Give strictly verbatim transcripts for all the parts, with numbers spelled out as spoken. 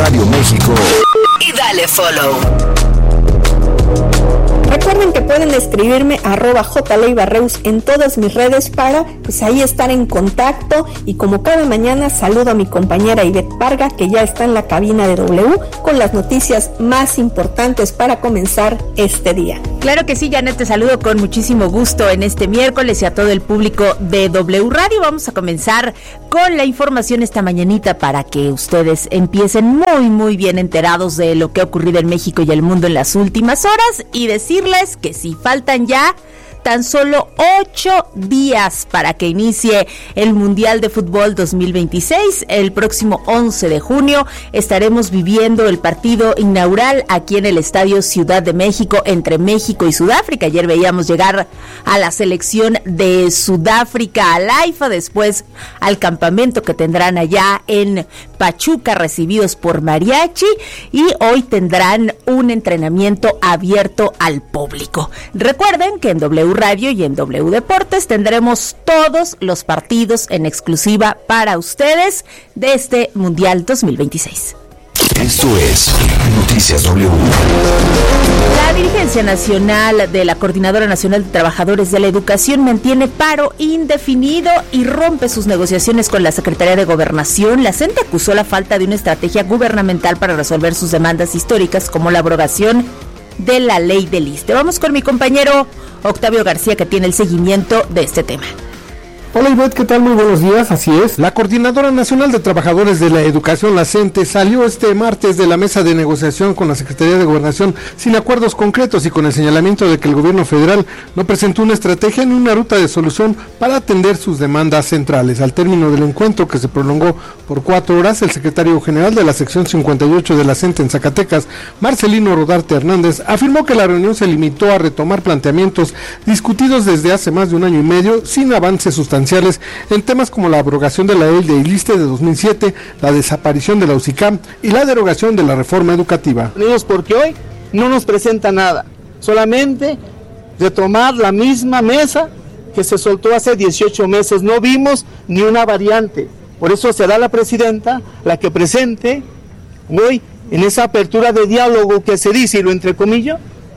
Radio México y dale follow. Recuerden que pueden escribirme a arroba jleibarreus en todas mis redes para pues ahí estar en contacto, y como cada mañana saludo a mi compañera Ivette Parga, que ya está en la cabina de W con las noticias más importantes para comenzar este día. Claro que sí, Janet, te saludo con muchísimo gusto en este miércoles y a todo el público de W Radio. Vamos a comenzar con la información esta mañanita para que ustedes empiecen muy muy bien enterados de lo que ha ocurrido en México y el mundo en las últimas horas, y decirles que si faltan ya tan solo ocho días para que inicie el Mundial de Fútbol dos mil veintiséis. El próximo once de junio estaremos viviendo el partido inaugural aquí en el Estadio Ciudad de México entre México y Sudáfrica. Ayer veíamos llegar a la selección de Sudáfrica al AIFA, después al campamento que tendrán allá en Pachuca, recibidos por mariachi, y hoy tendrán un entrenamiento abierto al público. Recuerden que en W Radio y en W Deportes tendremos todos los partidos en exclusiva para ustedes de este Mundial dos mil veintiséis. Esto es Noticias W. La dirigencia nacional de la Coordinadora Nacional de Trabajadores de la Educación mantiene paro indefinido y rompe sus negociaciones con la Secretaría de Gobernación. La CENTE acusó la falta de una estrategia gubernamental para resolver sus demandas históricas, como la abrogación de la ley del I S S S T E. Vamos con mi compañero Octavio García, que tiene el seguimiento de este tema. Hola Ivette, ¿qué tal? Muy buenos días, así es. La Coordinadora Nacional de Trabajadores de la Educación, la CENTE, salió este martes de la mesa de negociación con la Secretaría de Gobernación sin acuerdos concretos y con el señalamiento de que el gobierno federal no presentó una estrategia ni una ruta de solución para atender sus demandas centrales. Al término del encuentro, que se prolongó por cuatro horas, el secretario general de la sección cincuenta y ocho de la CENTE en Zacatecas, Marcelino Rodarte Hernández, afirmó que la reunión se limitó a retomar planteamientos discutidos desde hace más de un año y medio sin avances sustanciales en temas como la abrogación de la ley de I S S S T E de dos mil siete, la desaparición de la UCICAM y la derogación de la reforma educativa. Porque hoy no nos presenta nada, solamente retomar la misma mesa que se soltó hace dieciocho meses, no vimos ni una variante. Por eso será la presidenta la que presente hoy, en esa apertura de diálogo que se dice, y lo entrecomillo,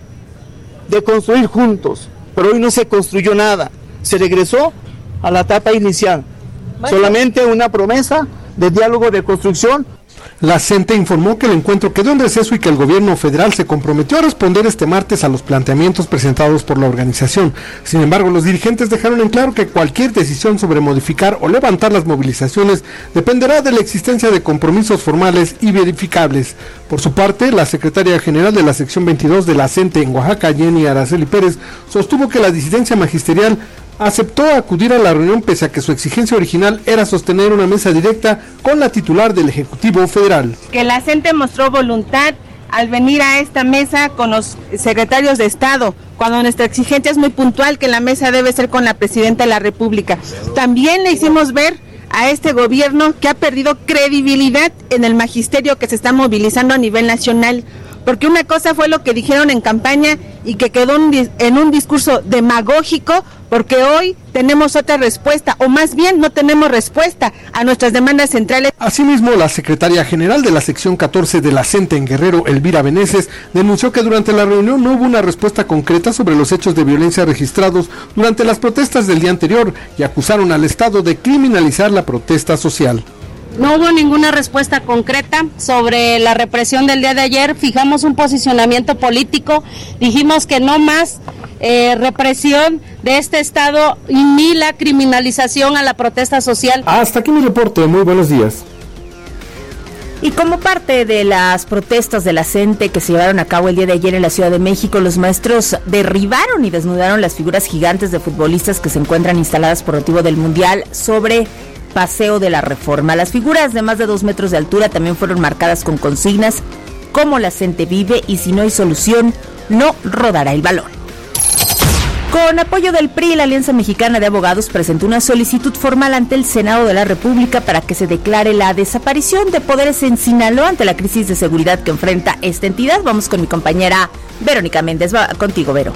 de construir juntos, pero hoy no se construyó nada, se regresó a la etapa inicial, solamente una promesa de diálogo de construcción. La CENTE informó que el encuentro quedó en receso y que el gobierno federal se comprometió a responder este martes a los planteamientos presentados por la organización. Sin embargo, los dirigentes dejaron en claro que cualquier decisión sobre modificar o levantar las movilizaciones dependerá de la existencia de compromisos formales y verificables. Por su parte, la secretaria general de la sección veintidós de la CENTE en Oaxaca, Jenny Araceli Pérez, sostuvo que la disidencia magisterial aceptó acudir a la reunión pese a que su exigencia original era sostener una mesa directa con la titular del Ejecutivo Federal. Que la CENTE mostró voluntad al venir a esta mesa con los secretarios de Estado, cuando nuestra exigencia es muy puntual, que la mesa debe ser con la Presidenta de la República. También le hicimos ver a este gobierno que ha perdido credibilidad en el magisterio que se está movilizando a nivel nacional, porque una cosa fue lo que dijeron en campaña y que quedó en un discurso demagógico, porque hoy tenemos otra respuesta, o más bien no tenemos respuesta a nuestras demandas centrales. Asimismo, la secretaria general de la sección catorce de la CENTE en Guerrero, Elvira Beneses, denunció que durante la reunión no hubo una respuesta concreta sobre los hechos de violencia registrados durante las protestas del día anterior y acusaron al Estado de criminalizar la protesta social. No hubo ninguna respuesta concreta sobre la represión del día de ayer. Fijamos un posicionamiento político, dijimos que no más eh, represión de este Estado y ni la criminalización a la protesta social. Hasta aquí mi reporte, muy buenos días. Y como parte de las protestas de la CENTE que se llevaron a cabo el día de ayer en la Ciudad de México, los maestros derribaron y desnudaron las figuras gigantes de futbolistas que se encuentran instaladas por motivo del Mundial sobre Paseo de la Reforma. Las figuras de más de dos metros de altura también fueron marcadas con consignas como la CENTE vive y si no hay solución, no rodará el balón. Con apoyo del P R I, la Alianza Mexicana de Abogados presentó una solicitud formal ante el Senado de la República para que se declare la desaparición de poderes en Sinaloa ante la crisis de seguridad que enfrenta esta entidad. Vamos con mi compañera Verónica Méndez. Va contigo, Vero.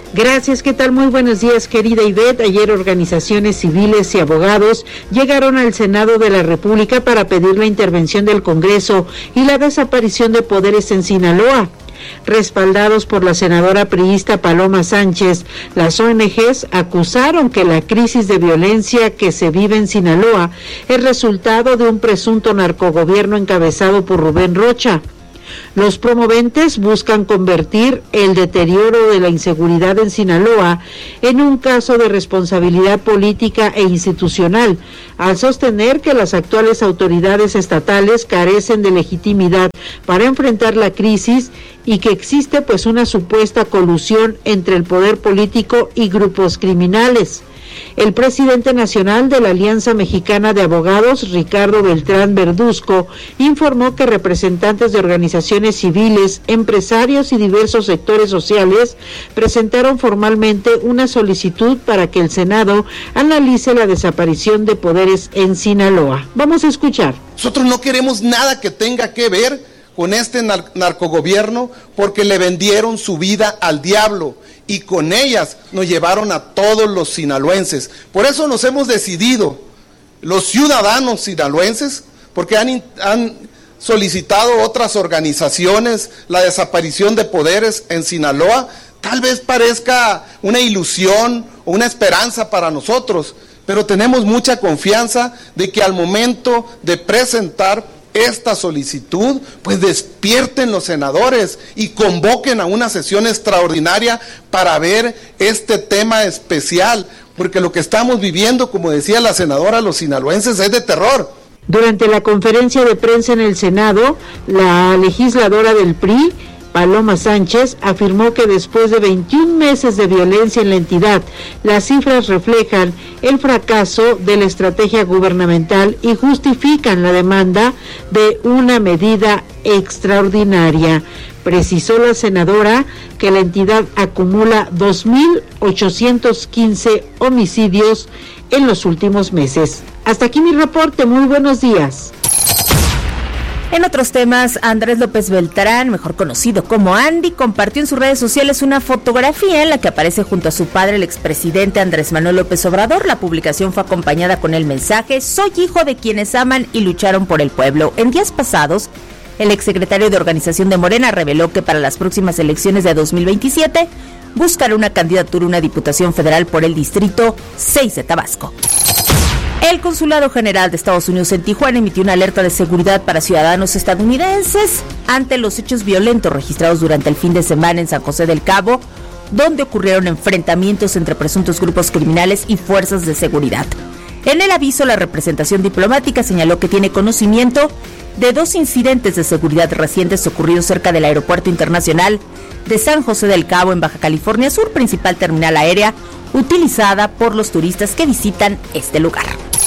Gracias, ¿qué tal? Muy buenos días, querida Ivette. Ayer organizaciones civiles y abogados llegaron al Senado de la República para pedir la intervención del Congreso y la desaparición de poderes en Sinaloa. Respaldados por la senadora priista Paloma Sánchez, las O N Ges acusaron que la crisis de violencia que se vive en Sinaloa es resultado de un presunto narcogobierno encabezado por Rubén Rocha. Los promoventes buscan convertir el deterioro de la inseguridad en Sinaloa en un caso de responsabilidad política e institucional, al sostener que las actuales autoridades estatales carecen de legitimidad para enfrentar la crisis y que existe pues una supuesta colusión entre el poder político y grupos criminales. El presidente nacional de la Alianza Mexicana de Abogados, Ricardo Beltrán Verduzco, informó que representantes de organizaciones civiles, empresarios y diversos sectores sociales presentaron formalmente una solicitud para que el Senado analice la desaparición de poderes en Sinaloa. Vamos a escuchar. Nosotros no queremos nada que tenga que ver con este nar- narcogobierno porque le vendieron su vida al diablo y con ellas nos llevaron a todos los sinaloenses. Por eso nos hemos decidido, los ciudadanos sinaloenses, porque han, han solicitado otras organizaciones la desaparición de poderes en Sinaloa. Tal vez parezca una ilusión o una esperanza para nosotros, pero tenemos mucha confianza de que al momento de presentar esta solicitud, pues despierten los senadores y convoquen a una sesión extraordinaria para ver este tema especial, porque lo que estamos viviendo, como decía la senadora, los sinaloenses, es de terror. Durante la conferencia de prensa en el Senado, la legisladora del P R I, Paloma Sánchez, afirmó que después de veintiún meses de violencia en la entidad, las cifras reflejan el fracaso de la estrategia gubernamental y justifican la demanda de una medida extraordinaria. Precisó la senadora que la entidad acumula dos mil ochocientos quince homicidios en los últimos meses. Hasta aquí mi reporte, muy buenos días. En otros temas, Andrés López Beltrán, mejor conocido como Andy, compartió en sus redes sociales una fotografía en la que aparece junto a su padre, el expresidente Andrés Manuel López Obrador. La publicación fue acompañada con el mensaje: soy hijo de quienes aman y lucharon por el pueblo. En días pasados, el exsecretario de Organización de Morena reveló que para las próximas elecciones de dos mil veintisiete buscará una candidatura a una diputación federal por el Distrito seis de Tabasco. El Consulado General de Estados Unidos en Tijuana emitió una alerta de seguridad para ciudadanos estadounidenses ante los hechos violentos registrados durante el fin de semana en San José del Cabo, donde ocurrieron enfrentamientos entre presuntos grupos criminales y fuerzas de seguridad. En el aviso, la representación diplomática señaló que tiene conocimiento de dos incidentes de seguridad recientes ocurridos cerca del Aeropuerto Internacional de San José del Cabo en Baja California Sur, principal terminal aérea utilizada por los turistas que visitan este lugar.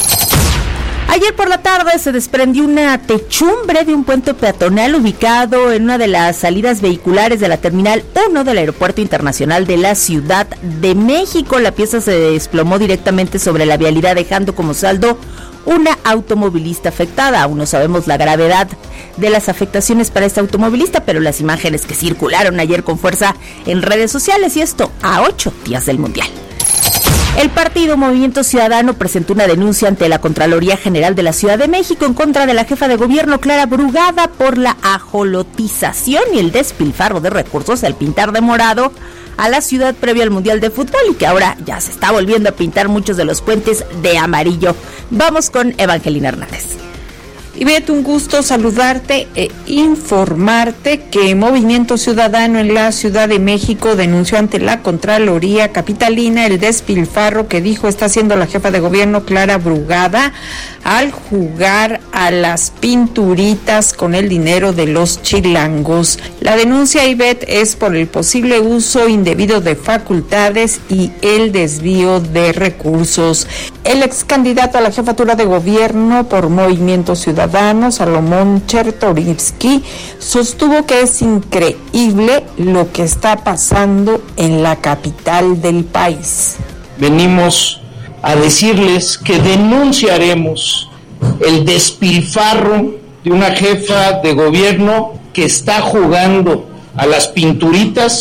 Ayer por la tarde se desprendió una techumbre de un puente peatonal ubicado en una de las salidas vehiculares de la Terminal uno del Aeropuerto Internacional de la Ciudad de México. La pieza se desplomó directamente sobre la vialidad, dejando como saldo una automovilista afectada. Aún no sabemos la gravedad de las afectaciones para esta automovilista, pero las imágenes que circularon ayer con fuerza en redes sociales, y esto a ocho días del Mundial. El partido Movimiento Ciudadano presentó una denuncia ante la Contraloría General de la Ciudad de México en contra de la jefa de gobierno Clara Brugada por la ajolotización y el despilfarro de recursos al pintar de morado a la ciudad previo al Mundial de Fútbol, y que ahora ya se está volviendo a pintar muchos de los puentes de amarillo. Vamos con Evangelina Hernández. Ivette, un gusto saludarte e informarte que Movimiento Ciudadano en la Ciudad de México denunció ante la Contraloría Capitalina el despilfarro que dijo está haciendo la jefa de gobierno Clara Brugada al jugar a las pinturitas con el dinero de los chilangos. La denuncia, Ivette, es por el posible uso indebido de facultades y el desvío de recursos. El ex candidato a la jefatura de gobierno por Movimiento Ciudadano, Salomón Chertorivsky, sostuvo que es increíble lo que está pasando en la capital del país. Venimos a decirles que denunciaremos el despilfarro de una jefa de gobierno que está jugando a las pinturitas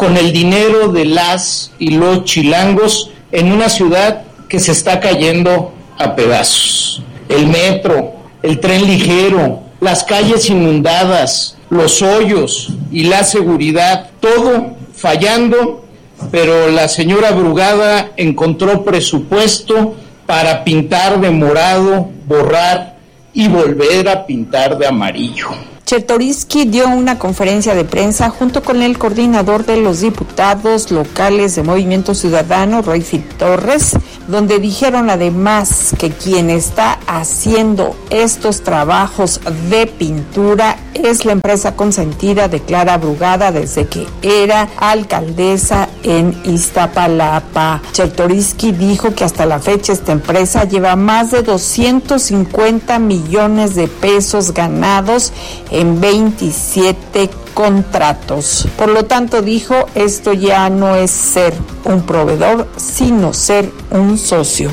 con el dinero de las y los chilangos en una ciudad que se está cayendo a pedazos. El metro, el tren ligero, las calles inundadas, los hoyos y la seguridad, todo fallando, pero la señora Brugada encontró presupuesto para pintar de morado, borrar y volver a pintar de amarillo. Chertorivsky dio una conferencia de prensa junto con el coordinador de los diputados locales de Movimiento Ciudadano, Royfield Torres, donde dijeron además que quien está haciendo estos trabajos de pintura es la empresa consentida de Clara Brugada desde que era alcaldesa en Iztapalapa. Chertorivsky dijo que hasta la fecha esta empresa lleva más de doscientos cincuenta millones de pesos ganados en veintisiete contratos. Por lo tanto, dijo, esto ya no es ser un proveedor, sino ser un socio.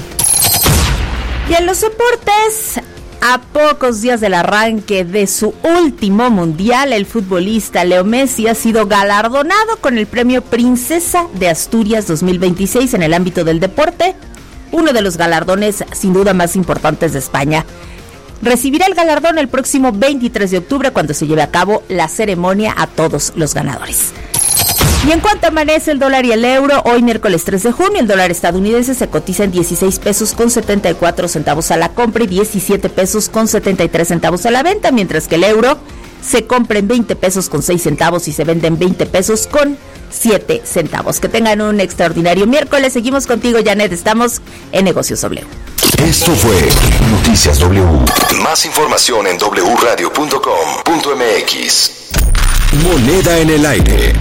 Y en los deportes, a pocos días del arranque de su último mundial, el futbolista Leo Messi ha sido galardonado con el premio Princesa de Asturias dos mil veintiséis en el ámbito del deporte, uno de los galardones sin duda más importantes de España. Recibirá el galardón el próximo veintitrés de octubre cuando se lleve a cabo la ceremonia a todos los ganadores. Y en cuanto amanece el dólar y el euro, hoy miércoles tres de junio, el dólar estadounidense se cotiza en dieciséis pesos con setenta y cuatro centavos a la compra y diecisiete pesos con setenta y tres centavos a la venta, mientras que el euro se compra en veinte pesos con seis centavos y se vende en veinte pesos con siete centavos. Que tengan un extraordinario miércoles. Seguimos contigo, Janet. Estamos en Negocios W. Esto fue Noticias W. Más información en doble u radio punto com punto m x. Moneda en el aire.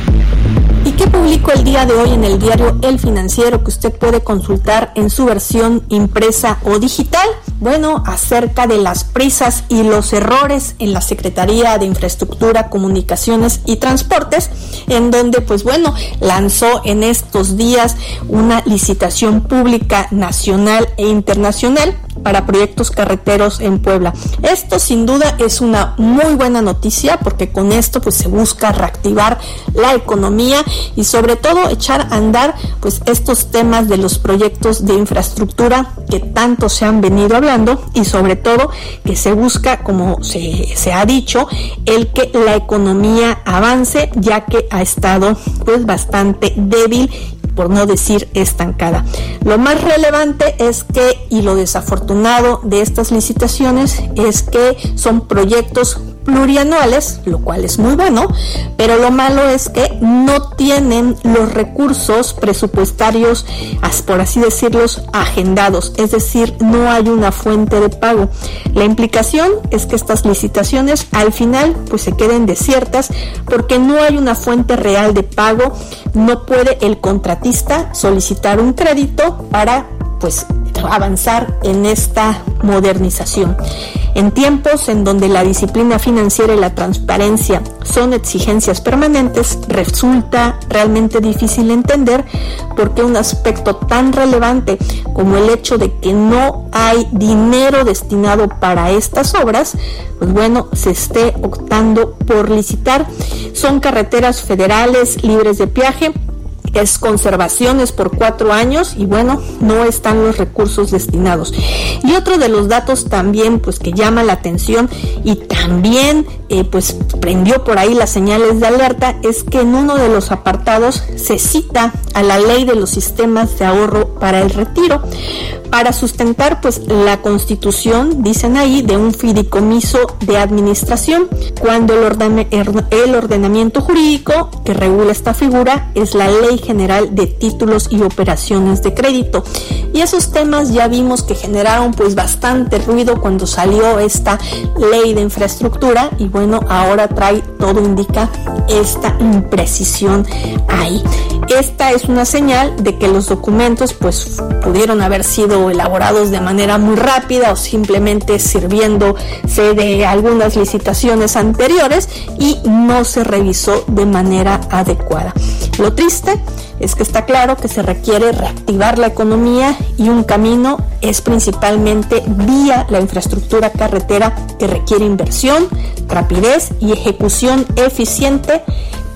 ¿Y qué publicó el día de hoy en el diario El Financiero que usted puede consultar en su versión impresa o digital? Bueno, acerca de las prisas y los errores en la Secretaría de Infraestructura, Comunicaciones y Transportes, en donde, pues bueno, lanzó en estos días una licitación pública nacional e internacional para proyectos carreteros en Puebla. Esto sin duda es una muy buena noticia porque con esto pues se busca reactivar la economía y sobre todo echar a andar pues estos temas de los proyectos de infraestructura que tanto se han venido hablando y sobre todo que se busca, como se, se ha dicho, el que la economía avance, ya que ha estado pues bastante débil, por no decir estancada. Lo más relevante es que, y lo desafortunado de estas licitaciones, es que son proyectos plurianuales, lo cual es muy bueno, pero lo malo es que no tienen los recursos presupuestarios, por así decirlos, agendados, es decir, no hay una fuente de pago. La implicación es que estas licitaciones al final pues se queden desiertas porque no hay una fuente real de pago, no puede el contratista solicitar un crédito para pues avanzar en esta modernización. En tiempos en donde la disciplina financiera y la transparencia son exigencias permanentes, resulta realmente difícil entender por qué un aspecto tan relevante como el hecho de que no hay dinero destinado para estas obras, pues bueno, se esté optando por licitar. Son carreteras federales libres de peaje, es conservaciones por cuatro años y bueno, no están los recursos destinados. Y otro de los datos también pues que llama la atención y también eh, pues prendió por ahí las señales de alerta es que en uno de los apartados se cita a la ley de los sistemas de ahorro para el retiro para sustentar pues la constitución, dicen ahí, de un fideicomiso de administración, cuando el, orden, el ordenamiento jurídico que regula esta figura es la Ley General de Títulos y Operaciones de Crédito. Y esos temas ya vimos que generaron pues bastante ruido cuando salió esta ley de infraestructura y bueno, ahora trae, todo indica, esta imprecisión ahí. Esta es una señal de que los documentos pues pudieron haber sido elaborados de manera muy rápida o simplemente sirviéndose de algunas licitaciones anteriores y no se revisó de manera adecuada. Lo triste es que está claro que se requiere reactivar la economía y un camino es principalmente vía la infraestructura carretera que requiere inversión, rapidez y ejecución eficiente,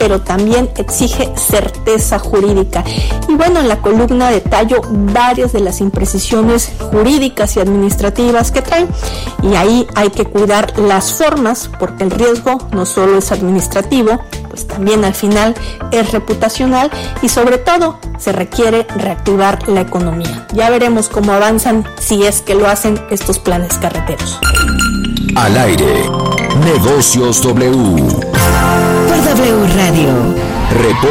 pero también exige certeza jurídica. Y bueno, en la columna detallo varias de las imprecisiones jurídicas y administrativas que traen, y ahí hay que cuidar las formas, porque el riesgo no solo es administrativo, pues también al final es reputacional, y sobre todo se requiere reactivar la economía. Ya veremos cómo avanzan, si es que lo hacen, estos planes carreteros. Al aire, Negocios W. Por W Radio. Report